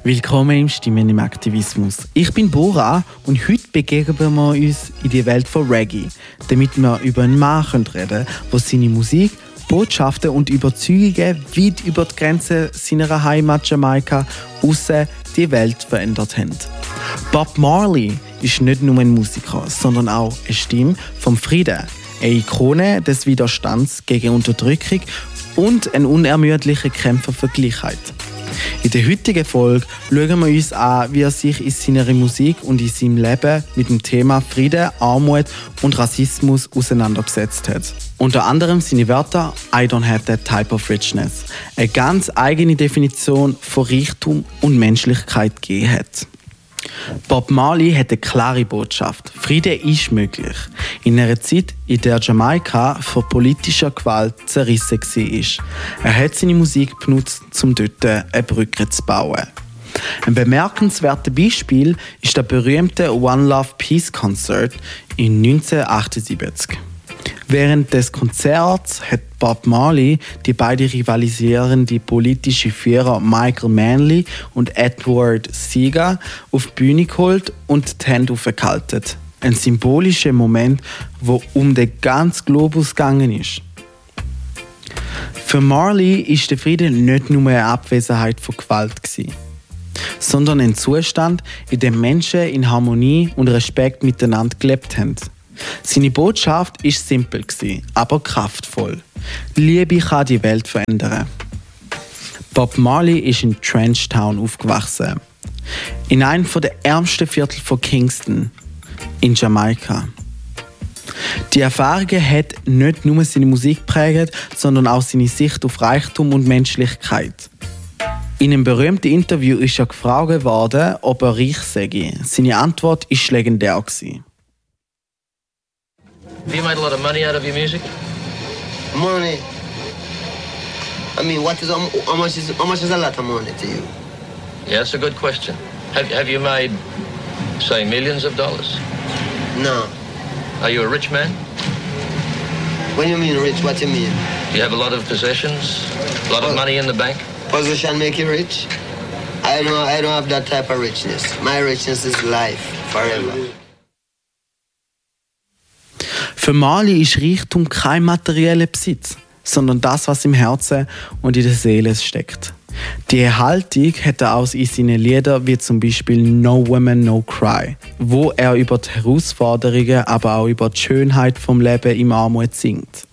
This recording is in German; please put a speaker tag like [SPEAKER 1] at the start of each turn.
[SPEAKER 1] Willkommen im Stimmen im Aktivismus. Ich bin Bora und heute begegnen wir uns in die Welt von Reggae, damit wir über einen Mann reden können, der seine Musik, Botschaften und Überzeugungen weit über die Grenzen seiner Heimat Jamaika raus die Welt verändert haben. Bob Marley ist nicht nur ein Musiker, sondern auch eine Stimme vom Frieden, eine Ikone des Widerstands gegen Unterdrückung und ein unermüdlicher Kämpfer für Gleichheit. In der heutigen Folge schauen wir uns an, wie er sich in seiner Musik und in seinem Leben mit dem Thema Frieden, Armut und Rassismus auseinandergesetzt hat. Unter anderem seine Wörter «I don't have that type of richness», eine ganz eigene Definition von Reichtum und Menschlichkeit gegeben hat. Bob Marley hat eine klare Botschaft. Frieden ist möglich. In einer Zeit, in der Jamaika von politischer Gewalt zerrissen war. Er hat seine Musik benutzt, um dort eine Brücke zu bauen. Ein bemerkenswertes Beispiel ist der berühmte One Love Peace Concert in 1978. Während des Konzerts hat Bob Marley die beiden rivalisierenden politischen Führer Michael Manley und Edward Seager auf die Bühne geholt und die Hände aufgehalten. Ein symbolischer Moment, wo um den ganzen Globus gegangen ist. Für Marley ist der Frieden nicht nur eine Abwesenheit von Gewalt, sondern ein Zustand, in dem Menschen in Harmonie und Respekt miteinander gelebt haben. Seine Botschaft war simpel, aber kraftvoll. Liebe kann die Welt verändern. Bob Marley ist in Trenchtown aufgewachsen. In einem der ärmsten Viertel von Kingston, in Jamaika. Die Erfahrungen hat nicht nur seine Musik geprägt, sondern auch seine Sicht auf Reichtum und Menschlichkeit. In einem berühmten Interview ist er gefragt worden, ob er reich sei. Seine Antwort war legendär.
[SPEAKER 2] Have you made a lot of money out of your music?
[SPEAKER 3] Money. I mean, how much is a lot of money to you?
[SPEAKER 2] Yeah, that's a good question. Have you made, say, millions of dollars?
[SPEAKER 3] No.
[SPEAKER 2] Are you a rich man?
[SPEAKER 3] When you mean rich, what you mean?
[SPEAKER 2] Do you have a lot of possessions? A lot of money in the bank?
[SPEAKER 3] Position make you rich? I don't have that type of richness. My richness is life, forever.
[SPEAKER 1] Für Marley ist Reichtum kein materieller Besitz, sondern das, was im Herzen und in der Seele steckt. Die Haltung hat er auch in seinen Liedern, wie zum Beispiel «No Woman, No Cry», wo er über die Herausforderungen, aber auch über die Schönheit vom Leben im Armut singt.